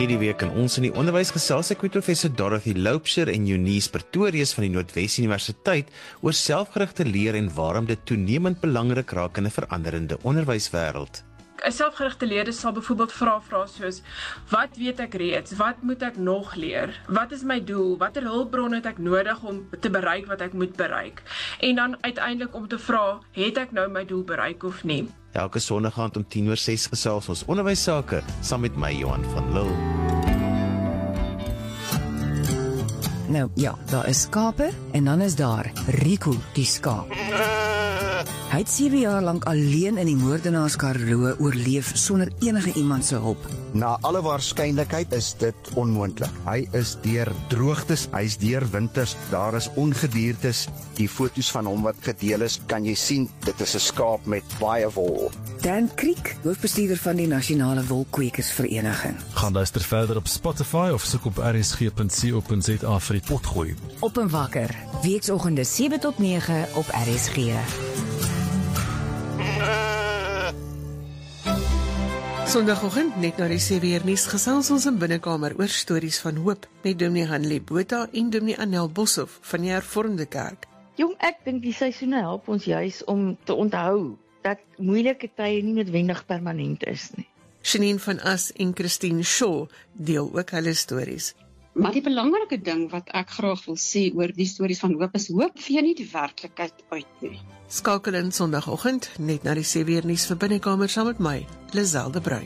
Hierdie week kan ons in die onderwys gesels ek met professor Dorothy Loubser en Eunice Pretorius van die Noordwes Universiteit oor selfgerigte leer en waarom dit toenemend belangrik raak in 'n veranderende onderwyswêreld. 'n Selfgerigte leerder sal byvoorbeeld vrae soos: wat weet ek reeds? Wat moet ek nog leer? Wat is my doel? Watter hulpbronne het ek nodig om te bereik wat ek moet bereik? En dan uiteindelik om te vra, het ek nou my doel bereik of nie? Elke Sondag aand om 6:10 gesels ons onderwysake saam met my Johan van Lille. Nou ja, daar is skape en dan is daar Rico die skaap. Hy het 7 jaar lank alleen in die moordenaars Karoo oorleef sonder enige iemand se hulp. Na alle waarskynlikheid is dit onmoontlik. Hy is deur droogtes, hy is deur winters, daar is ongediertes. Die foto's van hom wat gedeel is, kan jy sien, dit is 'n skaap met baie wol. Dan Kriek, hoofbestuurder van die Nasionale Wolkwekersvereniging. Gaan luister verder op Spotify of soek op rsg.co.za vir die potgooi. Op en wakker, weeksoggende 7 tot 9 op RSG. Sondagoggend net na die 7uur nuus gesels ons in binnekamer oor stories van hoop met Dominee Hanlie Botha en Dominee Annel Boshoff van die Hervormde Kerk. Jong, ek dink die seisoene help ons juis om te onthou dat moeilike tye nie noodwendig permanent is nie. Janine van As en Christine Shaw deel ook hulle stories. Maar die belangrike ding wat ek graag wil sê oor die stories van hoop is hoop vee nie die werklikheid uit nie. Skakel in Sondagoggend net na die 7uur nuus vir binnekamer saam met my, Liselde Bruin.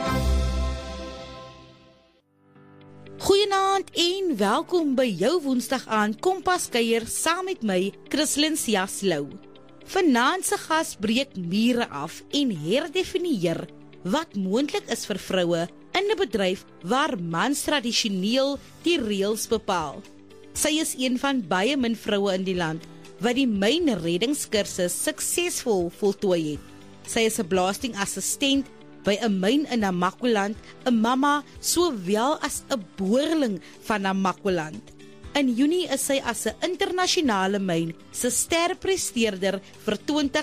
Goeienaand en welkom by jou Woensdag aan Kompas kuier saam met my, Christlyn Siaslou. Vanaand se gas breek mure af en herdefinieer wat moontlik is vir vroue in 'n bedryf waar mans tradisioneel die reëls bepaal. Sy is een van baie min vroue in die land wat die mynreddingskursus suksesvol voltooi het. Sy is 'n belastingassistent by 'n myn in Namaqualand, 'n mamma sowel as 'n boerling van Namaqualand. In Junie is sy as 'n internasionale myn se sterpresteerder vir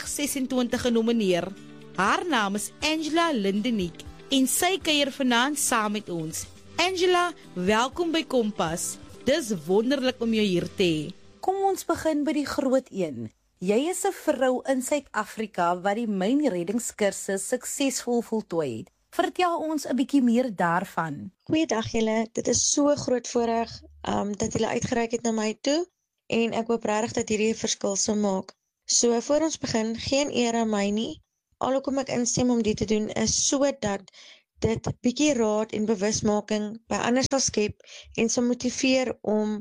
2026 genomineer. Haar naam is Angela Lindeniek en sy kuier vanaand saam met ons. Angela, welkom by Kompas. Dis wonderlik om jou hier te hê. Kom ons begin by die groot een. Jy is 'n vrou in Suid-Afrika wat die mynreddingskursus suksesvol voltooi het. Vertel ons 'n bietjie meer daarvan. Goeiedag julle, dit is so groot voorreg dat julle uitgereik het na my toe en ek hoop regtig dat hierdie 'n verskil sal maak. So voor ons begin, geen eer aan my nie. Alhoewel ek instem om dit te doen is sodat dit bietjie raad en bewusmaking by ander sal skep en sal motiveer om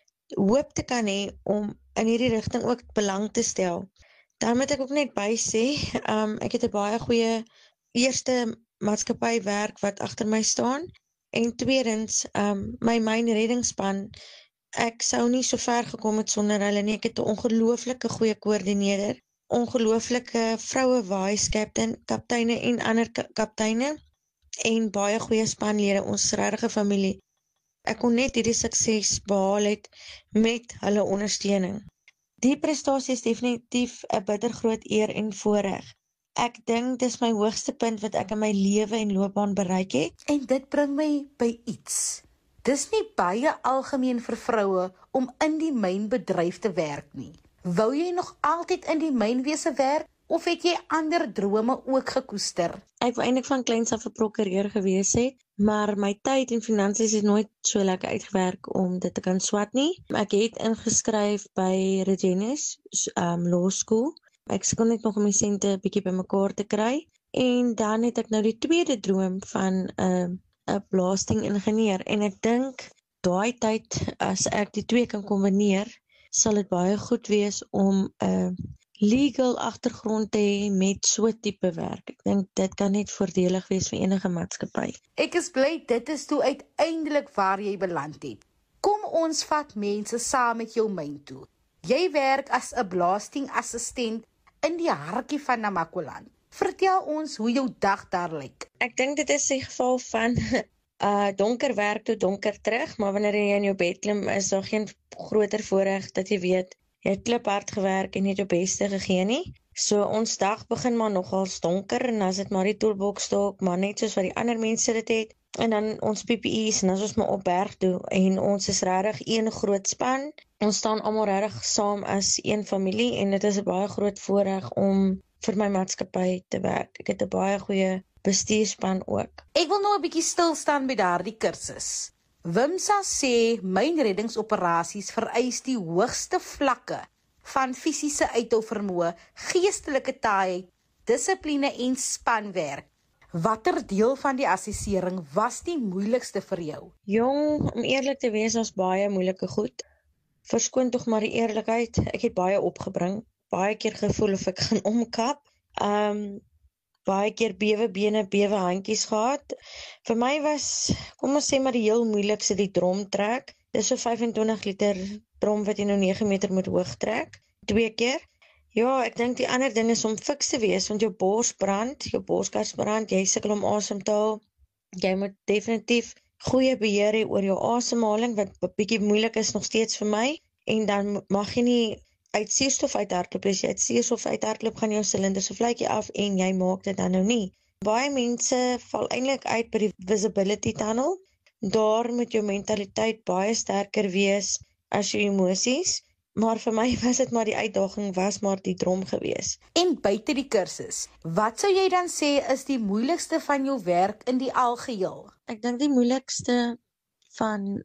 hoop te kan hê om in hierdie rigting ook belang te stel. Dan moet ek ook net by sê, ek het 'n baie goeie eerste maatskappy werk wat agter my staan en tweedens my mynreddingsspan. Ek sou nie so ver gekom het sonder hulle nie. Ek het 'n ongelooflike goeie koördineerder, ongelooflike vroue vice kapteine en ander kapteine en baie goeie spanlede, ons regte familie. Ek kon net hierdie sukses behaal het met hulle ondersteuning. Die prestasie is definitief 'n bittergroot eer en voorreg. Ek dink dis my hoogste punt wat ek in my lewe en loopbaan bereik het. En dit bring my by iets. Dis nie baie algemeen vir vroue om in die mynbedryf te werk nie. Wou jy nog altyd in die mynwese werk of het jy ander drome ook gekoester? Ek wou eintlik van kleins af 'n prokureur gewees het, maar my tyd en finansies het nooit so lekker uitgewerk om dit te kan swat nie. Ek het ingeskryf by Regenis Law School. Ek sukkel net nog om my sente bietjie bymekaar te kry en dan het ek nou die tweede droom van 'n belastingingenieur en ek dink daai tyd as ek die twee kan kombineer, sal dit baie goed wees om 'n legal agtergrond te hê met so tipe werk. Ek dink dit kan net voordelig wees vir enige maatskappy. Ek is bly dit is toe uiteindelik waar jy beland het. Kom ons vat mense saam met jou myn toe. Jy werk as 'n belastingassistent in die hartjie van Namaqualand. Vertel ons hoe jou dag daar lyk. Ek dink dit is 'n geval van donker werk tot donker terug, maar wanneer jy in jou bed klim, is daar geen groter voorreg dat jy weet jy het kliphard gewerk en nie jou beste gegee nie. So ons dag begin maar nogals donker en as dit maar die toolbox dalk, maar net soos wat die ander mense dit het. en dan ons PPE's en dan is ons maar op berg toe en ons is regtig een groot span. Ons staan almal regtig saam as een familie en dit is 'n baie groot voorreg om vir my maatskappy te werk. Ek het 'n baie goeie bestuurspan ook. Ek wil nou 'n bietjie stil staan by daardie kursus. Wimsa sê mynreddingsoperasies vereis die hoogste vlakke van fisiese uithou vermoë, geestelike taaiheid, dissipline en spanwerk. Watter deel van die assessering was die moeilikste vir jou? Jong, om eerlik te wees, was baie moeilike goed. Verskoon tog maar die eerlikheid, ek het baie opgebring, baie keer gevoel of ek gaan omkap, baie keer bewe bene, bewe handjies gehad. Vir my was, kom ons sê maar die heel moeilikste die drom trek. Dis so 25 liter drom wat jy nou 9 meter moet hoog trek, 2 keer. Ja, ek dink die ander ding is om fiks te wees, want jou bors brand, jou borskars brand, jy sukkel om asem te haal. Jy moet definitief goeie beheer hê oor jou asemhaling, wat bietjie moeilik is nog steeds vir my, en dan mag jy nie uit suurstof uithardloop, as jy uit suurstof uithardloop, gaan jou silinder se vletjie af en jy maak dit dan nou nie. Baie mense val eintlik uit by die visibility tunnel. Daar moet jou mentaliteit baie sterker wees as jou emosies, maar vir my was dit maar die uitdaging was maar die drom gewees. En buite die kursus, wat sou jy dan sê is die moeilikste van jou werk in die algeheel? Ek dink die moeilikste van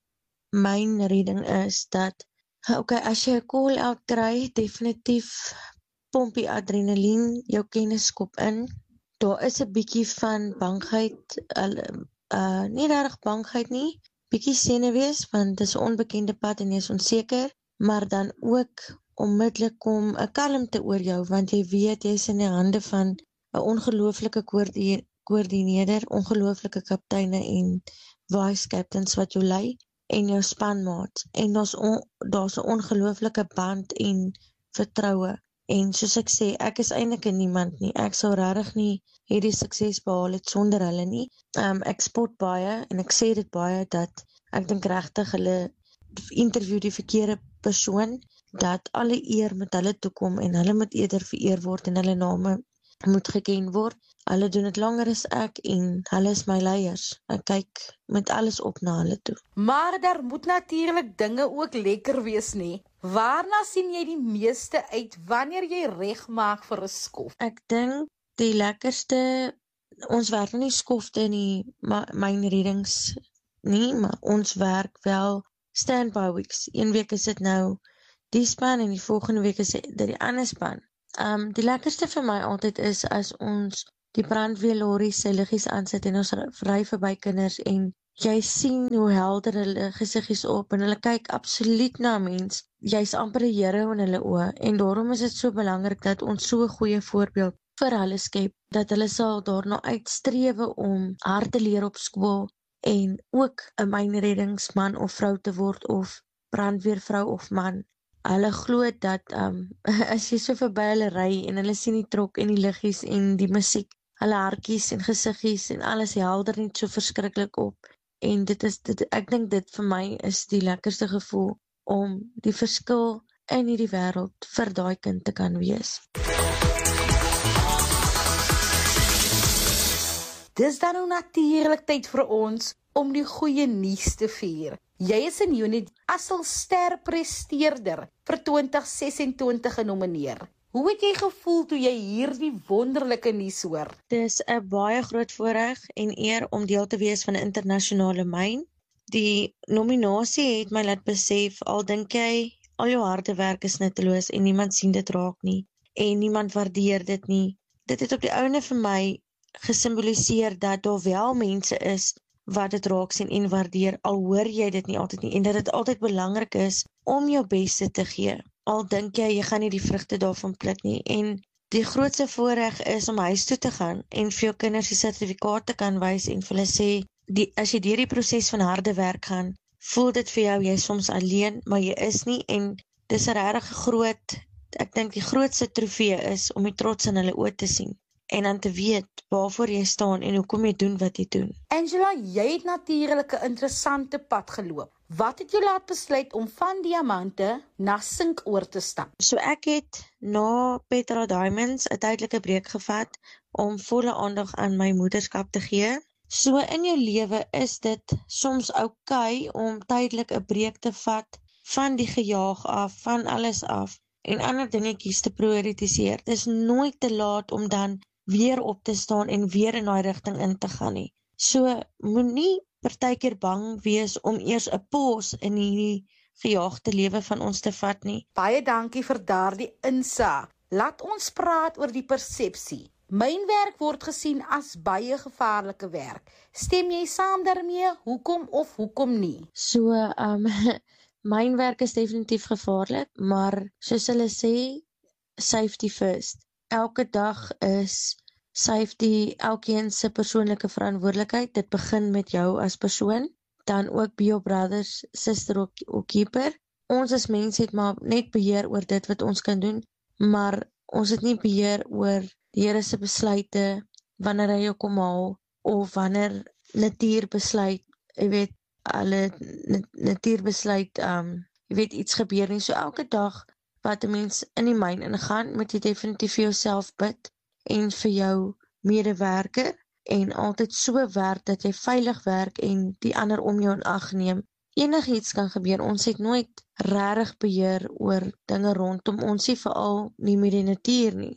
myn redding is dat as jy 'n call-out kry, definitief pomp die adrenalien, jou kennis skop in. Daar is 'n bietjie van bangheid, nie regtig bangheid nie, bietjie senuwees, want dit is 'n onbekende pad en jy is onseker, maar dan ook onmiddellik kom 'n kalmte oor jou, want jy weet jy is in die hande van 'n ongelooflike koördineerder, ongelooflike kapteine en vice captains wat jou lei, en jou spanmaat, en daar's 'n ongelooflike band en vertroue, en soos ek sê, ek is eintlik niemand nie, ek sou regtig nie hierdie sukses behaal het sonder hulle nie. Ek spot baie, en ek sê dit baie, dat ek dink regtig hulle interview die verkeerde persoon, dat alle eer met hulle toekom, en hulle moet eerder vereer word, en hulle name moet geken word. Hulle doen dit langer as ek, en hulle is my leiers. Ek kyk met alles op na hulle toe. Maar daar moet natuurlik dinge ook lekker wees, nie? Waarna sien jy die meeste uit wanneer jy reg maak vir 'n skof? Ek dink die lekkerste, ons werk nie skofte in die mynreddings nie, maar ons werk wel standby weeks. Een week is dit nou die span en die volgende week is dit die ander span. Die lekkerste vir my altyd is as ons die brandweerlorries se liggies aansit en ons ry verby kinders en jy sien hoe helder hulle gesiggies op en hulle kyk absoluut na mens. Jy's amper 'n hero in hulle oë en daarom is dit so belangrik dat ons so 'n goeie voorbeeld vir hulle skep, dat hulle sal daarna uitstrewe om hard te leer op skool en ook 'n mynreddingsman of vrou te word of brandweervrou of man. Hulle glo dat as jy so verby hulle ry en hulle sien die trok en die liggies en die musiek, hulle hartjies en gesiggies en alles helder net so verskriklik op. En ek dink dit vir my is die lekkerste gevoel om die verskil in hierdie wêreld vir daai kind te kan wees. Dis dan nou natuurlik tyd vir ons om die goeie nuus te vier. Jy is in Junie as sterpresteerder vir 2026 genomineer. Hoe het jy gevoel toe jy hierdie wonderlike nuus hoor? Dis 'n baie groot voorreg en eer om deel te wees van 'n internasionale myn. Die nominasie het my laat besef, al dink jy al jou harde werk is nutteloos en niemand sien dit raak nie en niemand waardeer dit nie. Dit het op die ouene vir my gesimboliseer dat daar wel mense is wat dit raak sien en waardeer, al hoor jy dit nie altyd nie, en dat dit altyd belangrik is om jou beste te gee. Al dink jy gaan nie die vrugte daarvan pluk nie, en die grootste voorreg is om huis toe te gaan en vir jou kinders die sertifikaat te kan wys en vir hulle sê, as jy deur die proses van harde werk gaan, voel dit vir jou, jy is soms alleen, maar jy is nie, en dis 'n regtig groot, ek dink die grootste trofee is om die trots in hulle oë te sien. En dan te weet waarvoor jy staan en hoekom jy doen wat jy doen. Angela, jy het natuurlik 'n interessante pad geloop. Wat het jou laat besluit om van diamante na sink oor te stap? So ek het na Petra Diamonds 'n tydelike breek gevat om volle aandag aan my moederskap te gee. So in jou lewe is dit soms oukei om tydelik 'n breek te vat van die gejaag af, van alles af en ander dingetjies te prioritiseer. Dit is nooit te laat om dan weer op te staan en weer in daai rigting in te gaan nie. So moenie partykeer bang wees om eers 'n pause in hierdie gejaagde lewe van ons te vat nie. Baie dankie vir daardie insaag. Laat ons praat oor die persepsie. Mynwerk word gesien as baie gevaarlike werk. Stem jy saam daarmee? Hoekom of hoekom nie? So, mynwerk is definitief gevaarlik, maar soos hulle sê, safety first. Elke dag is safety elkeen se persoonlike verantwoordelikheid. Dit begin met jou as persoon, dan ook be your brother's sister or keeper. Ons as mens het maar net beheer oor dit wat ons kan doen, maar ons het nie beheer oor die Here se besluite, wanneer hy jou kom haal, of wanneer natuur besluit, jy weet, alle natuur besluit, jy weet, iets gebeur nie. So elke dag wat 'n mens in die myn ingaan, moet jy definitief vir jouself bid, en vir jou medewerker, en altyd so werk, dat jy veilig werk, en die ander om jou in ag neem. Enigiets kan gebeur, ons het nooit regtig beheer oor dinge rondom ons nie, veral nie met die natuur nie.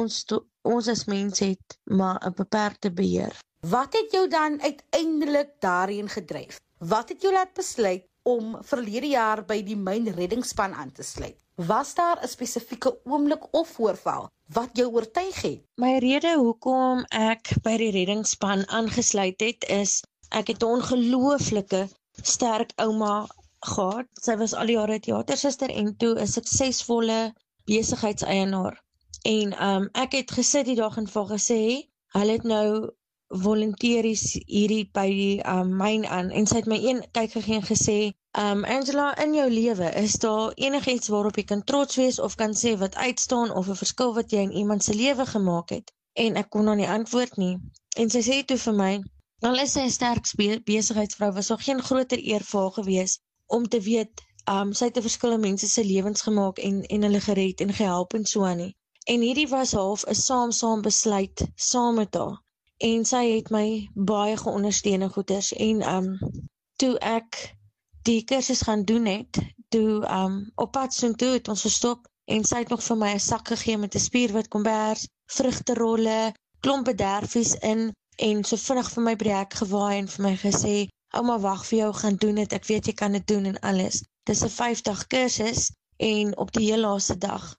Ons as mens het maar 'n beperkte beheer. Wat het jou dan uiteindelik daarheen gedryf? Wat het jou laat besluit om verlede jaar by die mynreddingsspan aan te sluit? Was daar 'n spesifieke oomblik of voorval wat jou oortuig het? My rede hoekom ek by die reddingsspan aangesluit het, is ek het 'n ongelooflike sterk ouma gehad. Sy was al die jare teatersuster en toe 'n suksesvolle besigheidseienaar. En ek het gesit die dag en vir gesê, hulle het nou volunteeries hierdie by die myn aan, en sy het my een kyk gegee en gesê, Angela, in jou lewe, is daar enigiets waarop jy kan trots wees, of kan sê wat uitstaan, of 'n verskil wat jy in iemand se lewe gemaak het? En ek kon nou nie antwoord nie. En sy sê toe vir my, al is sy 'n sterk besigheidsvrou, was daar geen groter eer vir haar gewees, om te weet, sy het 'n verskil in mense se lewens gemaak, en hulle gered en gehelp en so aan nie. En hierdie was half 'n saam besluit, saam met haar. En sy het my baie geondersteun in goeders. En toe ek die kursus gaan doen het, toe op pad soontoe het ons gestop, en sy het nog vir my 'n sak gegee met 'n spierwit kombers, vrugterolle, klomp bederfies in, en so vinnig vir my by die hek gewaai en vir my gesê, ouma, wag vir jou, gaan doen dit, ek weet jy kan dit doen en alles. Dis 'n 5-dag kursus, en op die heel laaste dag,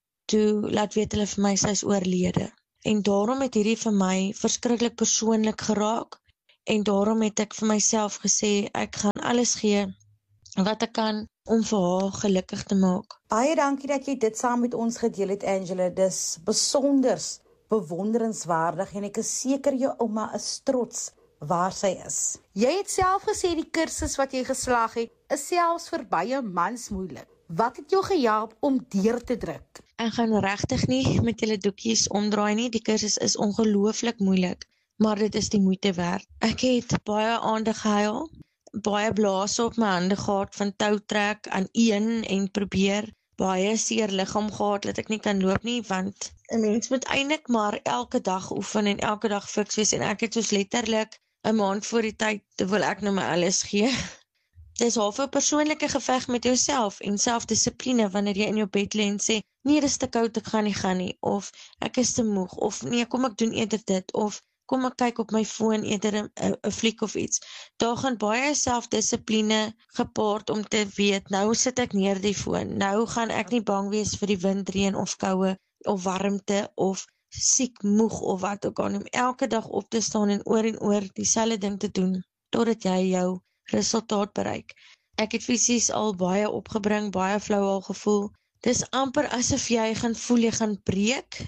toe laat weet hulle vir my, sy is oorlede. En daarom het hierdie vir my verskriklik persoonlik geraak, en daarom het ek vir myself gesê, ek gaan alles gee wat ek kan om vir haar gelukkig te maak. Baie dankie dat jy dit saam met ons gedeel het, Angela. Dis besonders bewonderenswaardig, en ek is seker jou ouma is trots waar sy is. Jy het self gesê die kursus wat jy geslaag het, is selfs vir baie mans moeilik. Wat het jou gehelp om deur te druk? Ek gaan regtig nie met julle doekies omdraai nie. Die kursus is ongelooflik moeilik, maar dit is die moeite werd. Ek het baie aande gehuil, baie blaas op my hande gehad van toutrek aan een en probeer, baie seer liggaam gehad dat ek nie kan loop nie, want 'n mens moet eintlik maar elke dag oefen en elke dag fiks wees, en ek het soos letterlik 'n maand voor die tyd, terwyl ek nou my alles gee. Dis half 'n persoonlike geveg met jouself en selfdissipline wanneer jy in jou bed lê en sê, nee, dis te koud, ek gaan nie, of ek is te moeg, of nee, kom ek doen eerder dit, of kom ek kyk op my foon eerder 'n fliek of iets. Daar gaan baie selfdissipline gepaard om te weet, nou sit ek neer die foon, nou gaan ek nie bang wees vir die wind, reën of koue, of warmte, of siek, moeg, of wat ook al, om elke dag op te staan en oor dieselfde ding te doen, totdat jy jou resultaat bereik. Ek het fisies al baie opgebring, baie flou al gevoel. Dis amper asof jy gaan voel, jy gaan breek,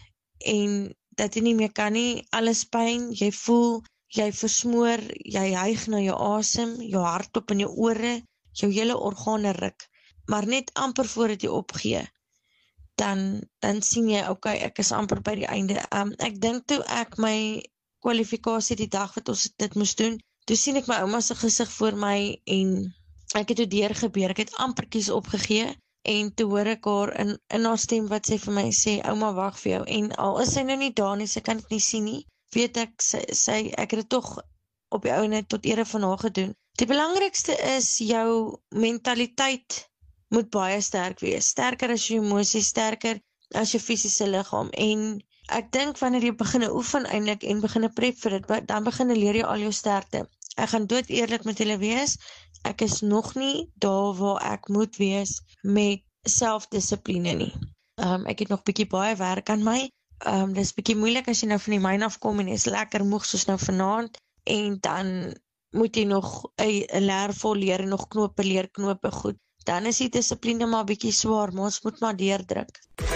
en dat jy nie meer kan nie, alles pyn, jy voel, jy versmoor, jy hyg na jou asem, jou hartklop in jou ore, jou hele organe ruk, maar net amper voordat jy opgee, dan sien jy, okay, ek is amper by die einde. Ek dink toe ek my kwalifikasie die dag wat ons dit moes doen, toe sien ek my ouma se gesig voor my, en ek het toe deurgebeur, ek het amperkies opgegee, en toe hoor ek haar in haar stem wat sy vir my sê, ouma, wag vir jou, en al is sy nou nie daar nie, sy kan dit nie sien nie, weet ek, ek het dit tog op die ouene tot ere van haar gedoen. Die belangrikste is jou mentaliteit moet baie sterk wees. Sterker as jou emosies, sterker as jou fisiese liggaam. En ek dink wanneer jy begin oefen eintlik en begin prep vir dit, dan begin leer jy al jou sterkte. Ek gaan dood eerlik met julle wees. Ek is nog nie daar waar ek moet wees met selfdissipline nie. Ek het nog bietjie baie werk aan my. Dis bietjie moeilik as jy nou van die myn afkom en jy is lekker moeg soos nou vanaand en dan moet jy nog 'n leer vol leer en nog knope goed. Dan is die dissipline maar bietjie swaar, maar ons moet maar deurdruk.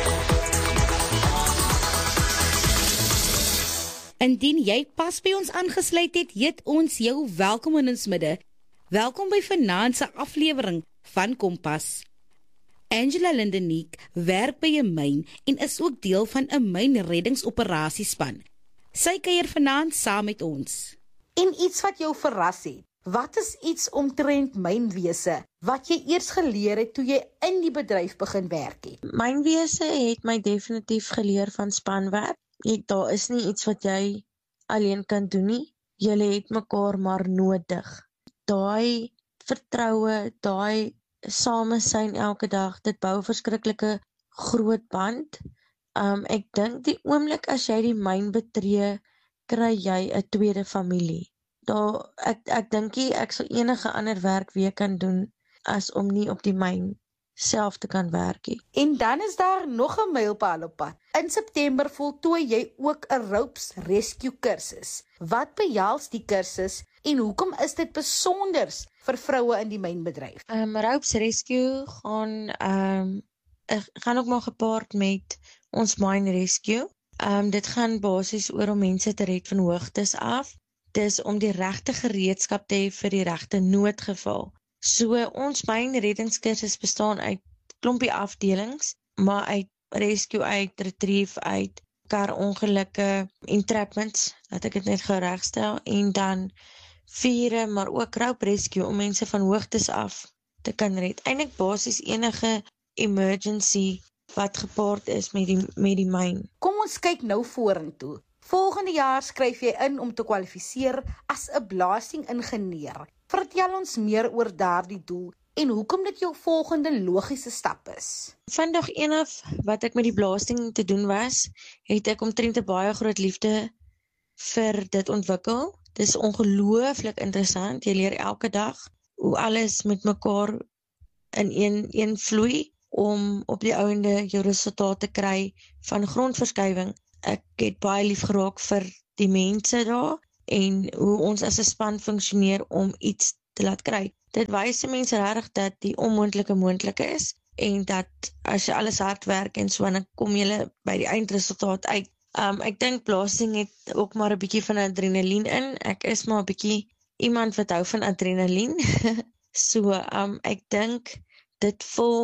Indien jy pas by ons aangesluit het, heet ons jou welkom in ons midde. Welkom by vanaand se aflewering van Kompas. Angela Lindeniek werk by 'n myn en is ook deel van 'n mynreddingsoperasiespan. Sy kuier vanaand saam met ons. En iets wat jou verras het. Wat is iets omtrent mynwese wat jy eers geleer het toe jy in die bedryf begin werk het? Mynwese het my definitief geleer van spanwerk. Daar is nie iets wat jy alleen kan doen nie. Julle het mekaar maar nodig. Daai vertroue, daai samesyn elke dag, dit bou 'n verskriklike groot band. Ek dink die oomblik as jy die myn betree, kry jy 'n tweede familie. Ek dink nie ek sal enige ander werk weer kan doen as om nie op die myn self te kan werk nie. En dan is daar nog 'n mylpaal op pad. In September voltooi jy ook 'n ropes rescue kursus. Wat behels die kursus en hoekom is dit besonders vir vroue in die mynbedryf? Ropes rescue gaan ook maar gepaard met ons mine rescue. Dit gaan basies oor om mense te red van hoogtes af. Dis om die regte gereedskap te hê vir die regte noodgeval. So ons mynreddingskursus bestaan uit klompie afdelings, maar uit rescue, uit retrieve, uit karongelukke, entrapments, laat ek dit net gou regstel, en dan vure, maar ook rope rescue om mense van hoogtes af te kan red. Eintlik basies enige emergency wat gepaard is met die myn. Kom ons kyk nou vorentoe. Volgende jaar skryf jy in om te kwalifiseer as 'n belastingingenieur. Vertel ons meer oor daardie doel en hoekom dit jou volgende logiese stap is. Van dag 1 af wat ek met die belasting te doen was, het ek omtrent 'n baie groot liefde vir dit ontwikkel. Dit is ongelooflik interessant. Jy leer elke dag hoe alles met mekaar in een vloei om op die ouende jou resultaat te kry van grondverskywing. Ek het baie lief geraak vir die mense daar en hoe ons as 'n span funksioneer om iets te laat kry. Dit wys mense regtig dat die onmoontlike moontlik is en dat as jy alles hard werk en so dan kom jy by die eindresultaat uit. Ek dink belasting het ook maar 'n bietjie van adrenalien in. Ek is maar 'n bietjie iemand wat hou van adrenalien. So ek dink dit vul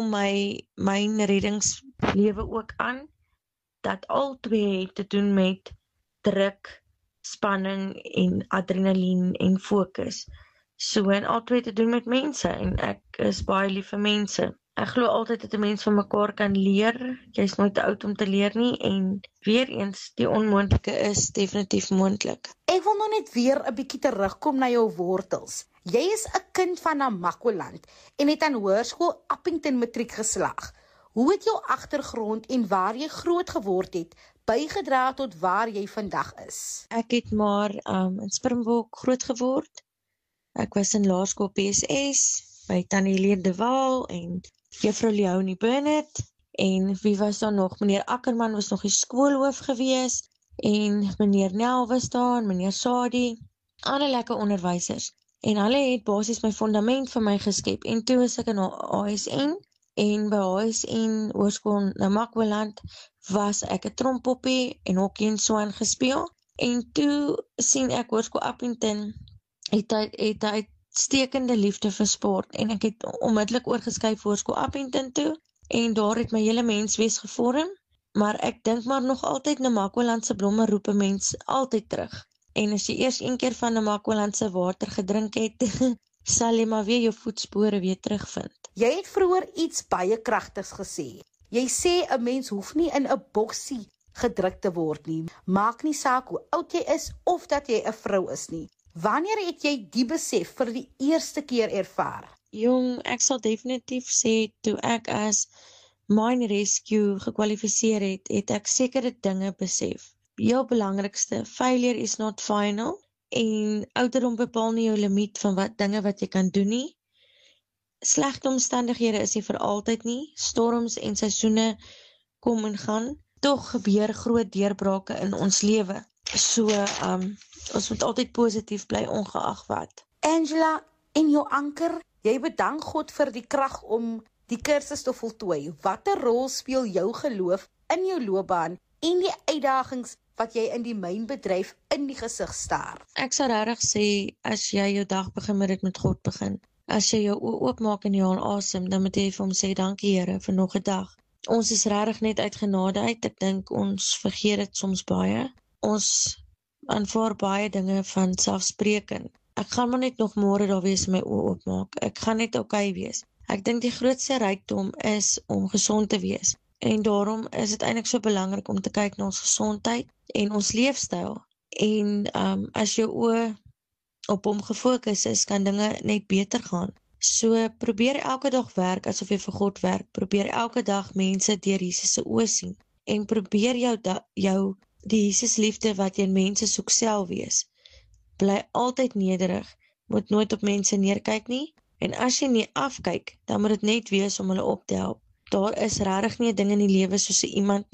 my reddingslewe ook aan. Dat al twee het te doen met druk, spanning en adrenalien en fokus. So en al twee te doen met mense en ek is baie lief vir mense. Ek glo altyd dat 'n mens van mekaar kan leer. Jy's nooit te oud om te leer nie en weer eens die onmoontlike is definitief moontlik. Ek wil nou net weer 'n bietjie terugkom na jou wortels. Jy is 'n kind van Namaqualand en het aan Hoërskool Appington matriek geslaag. Hoe het jou agtergrond en waar jy groot geword het bygedra tot waar jy vandag is? Ek het maar in Springbok groot geword. Ek was in laerskool PSS by Tannie Helene de Waal en Juffrou Leonie Burnett en wie was daar nog? Meneer Ackerman was nog die skoolhoof gewees en meneer Nel was daar en meneer Sadie. Alle lekker onderwysers en hulle het basies my fondament vir my geskep en toe is ek in ASN. En by HSN Hoërskool Namaqualand was ek 'n trompoppie en hokkie en so aan gespeel. En toe sien ek Hoërskool Appington het uitstekende liefde vir sport en ek het onmiddellik oorgeskuif Hoërskool Appington toe en daar het my hele menswees gevorm. Maar ek dink maar nog altyd Namaqualand se blomme roep 'n mens altyd terug. En as jy eers een keer van Namaqualand se water gedrink het, sal jy maar weer jou voetspore weer terugvind. Jy het vroeër iets baie kragtigs gesê. Jy sê 'n mens hoef nie in 'n boksie gedruk te word nie. Maak nie saak hoe oud jy is of dat jy 'n vrou is nie. Wanneer het jy die besef vir die eerste keer ervaar? Jong, ek sal definitief sê, toe ek as Mine Rescue gekwalifiseer het ek sekere dinge besef. Heel belangrikste, failure is not final, en ouderdom bepaal nie jou limiet van dinge wat jy kan doen nie. Slegte omstandighede is nie vir altyd nie, storms en seisoene kom en gaan, tog gebeur groot deurbrake in ons lewe. So, ons moet altyd positief bly, ongeag wat. Angela, en jou anker, jy bedank God vir die krag om die kursus te voltooi. Watter rol speel jou geloof in jou loopbaan en die uitdagings wat jy in die mynbedryf in die gesig staar? Ek sou regtig sê, as jy jou dag begin met God begin, as jy jou oë oopmaak en jy haal asem, dan moet jy vir hom sê, dankie Here, vir nog 'n dag. Ons is regtig net uit genade uit, ek dink ons vergeet dit soms baie. Ons aanvaar baie dinge van selfspreking. Ek gaan maar net nog môre daar wees en my oë oopmaak. Ek gaan net okay wees. Ek dink die grootste rykdom is om gesond te wees. En daarom is dit eintlik so belangrik om te kyk na ons gesondheid en ons leefstyl. En as jou oë op hom gefokus is, kan dinge net beter gaan. So probeer elke dag werk asof jy vir God werk. Probeer elke dag mense deur Jesus se oë sien. En probeer die Jesus liefde wat jy in mense soek self wees. Bly altyd nederig, moet nooit op mense neerkyk nie. En as jy nie afkyk, dan moet dit net wees om hulle op te help. Daar is regtig nie 'n ding in die lewe soos 'n niemand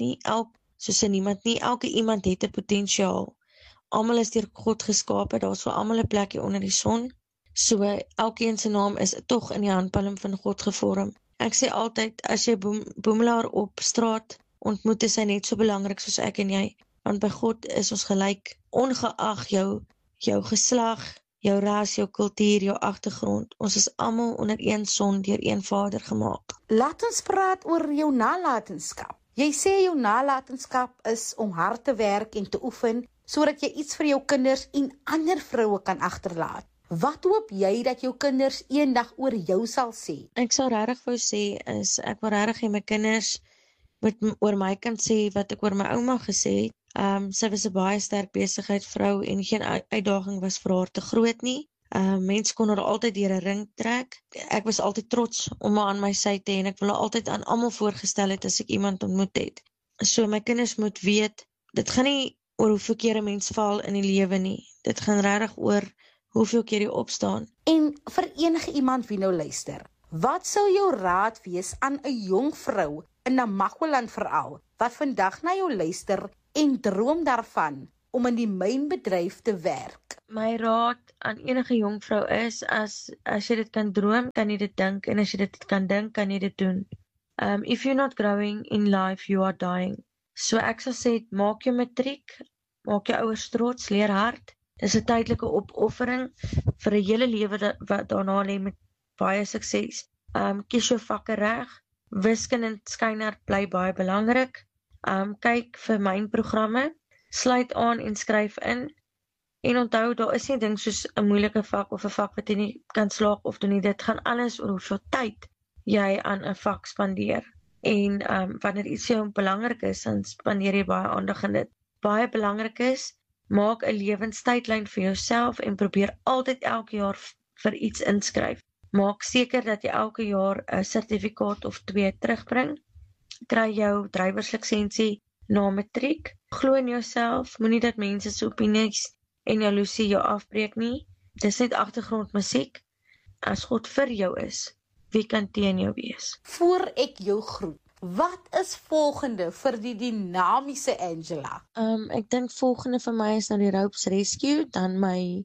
nie. Elke iemand het 'n potensiaal. Almal is deur God geskape, daar's vir almal 'n plekkie onder die son. So elkeen se naam is tog in die handpalm van God gevorm. Ek sê altyd, as jy boemelaar op straat ontmoet, is hy net so belangrik soos ek en jy. Want by God is ons gelyk, ongeag jou geslag, jou ras, jou kultuur, jou agtergrond. Ons is almal onder een son deur een Vader gemaak. Laat ons praat oor jou nalatenskap. Jy sê jou nalatenskap is om hard te werk en te oefen, sodat jy iets vir jou kinders en ander vroue kan agterlaat. Wat hoop jy dat jou kinders eendag oor jou sal sê? Ek sal regtig wou sê, ek wil regtig hê my kinders moet oor my kan sê wat ek oor my ouma gesê het. Sy was 'n baie sterk besigheidsvrou en geen uitdaging was vir haar te groot nie. Mense kon haar altyd deur 'n ring trek. Ek was altyd trots om haar aan my sy te hê en ek wil haar altyd aan almal voorgestel het as ek iemand ontmoet het. So my kinders moet weet, dit gaan nie oor hoeveel keer 'n mens val in die lewe nie. Dit gaan regtig oor hoeveel keer jy opstaan. En vir enige iemand wie nou luister, wat sou jou raad wees aan 'n jong vrou in Namaqualand veral, wat vandag na jou luister en droom daarvan om in die mynbedryf te werk? My raad aan enige jong vrou is, as jy dit kan droom, kan jy dit dink, en as jy dit kan dink, kan jy dit doen. If you're not growing in life, you are dying. So ek sal sê, maak jou matriek, maak jou ouers trots, leer hard. Dis 'n tydelike opoffering vir 'n hele lewe wat daarna lê met baie sukses. Kies jou vakke reg. Wiskunde en skynart bly baie belangrik. Kyk vir mynprogramme, sluit aan en skryf in. En onthou, daar is nie ding soos 'n moeilike vak of 'n vak wat jy nie kan slaag of doen nie. Dit gaan alles oor hoeveel tyd jy aan 'n vak spandeer. En wanneer iets vir jou belangrik is, dan spandeer jy baie aandag aan dit. Baie belangrik is, maak 'n lewenstydlyn vir jouself en probeer altyd elke jaar vir iets inskryf. Maak seker dat jy elke jaar 'n sertifikaat of 2 terugbring. Kry jou drywerslisensie na matriek. Glo in jouself, moenie dat mense se opinies en jaloesie jou afbreek nie. Dis net agtergrondmusiek. As God vir jou is, wie kan teen jou wees? Voor ek jou groet, wat is volgende vir die dinamiese Angela? Ek dink volgende vir my is nou die Ropes Rescue, dan my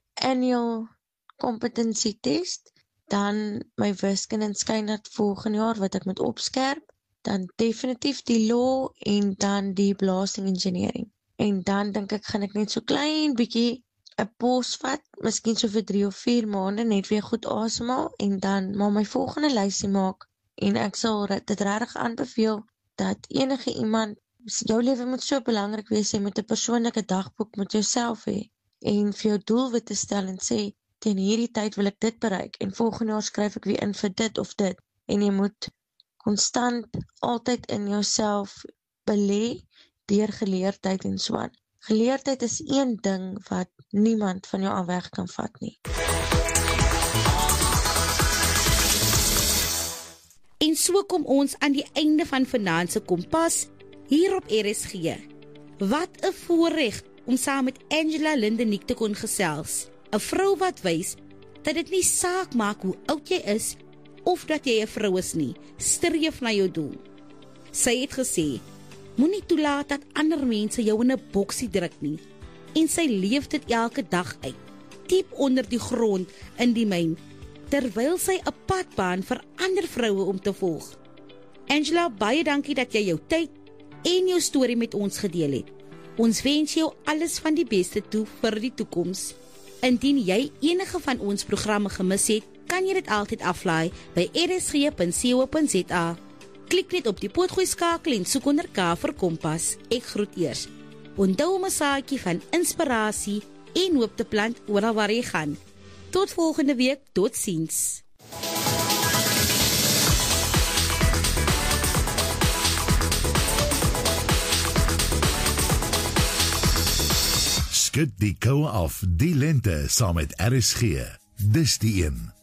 annual competency test, dan my wiskunde en skynart volgende jaar wat ek moet opskerp, dan definitief die law en dan die blasting engineering. En dan dink ek gaan ek net so klein bietjie 'n pos vat, miskien so vir 3 of 4 maande net weer goed asemhaal en dan maar my volgende lysie maak. En ek sal dit regtig aanbeveel dat enige iemand, jou lewe moet so belangrik wees, jy moet 'n persoonlike dagboek met jouself hê en vir jou doelwitte stel en sê, teen hierdie tyd wil ek dit bereik en volgende jaar skryf ek weer in vir dit of dit. En jy moet konstant altyd in jouself belê deur geleerdheid en so aan. Geleerdheid is een ding wat niemand van jou af weg kan vat nie. En so kom ons aan die einde van Vanaand se Kompas hier op RSG. Wat 'n voorreg om saam met Angela Lindeniek te kon gesels. 'n Vrou wat wys dat dit nie saak maak hoe oud jy is of dat jy 'n vrou is nie, streef na jou doel. Sy het gesê, moenie toelaat dat ander mense jou in 'n boksie druk nie. En sy leef dit elke dag uit, diep onder die grond in die myn, terwyl sy 'n padbaan vir ander vroue om te volg. Angela, baie dankie dat jy jou tyd en jou storie met ons gedeel het. Ons wens jou alles van die beste toe vir die toekoms. Indien jy enige van ons programme gemis het, kan jy dit altyd aflaai by rsg.co.za. Klik net op die potgooi skakel en soek onder K vir Kompas. Ek groet eers. Onthou om 'n saadjie van inspirasie en hoop te plant oral waar jy gaan. Tot volgende week, totsiens. Skud die koue af die lente saam met RSG. Dis die een.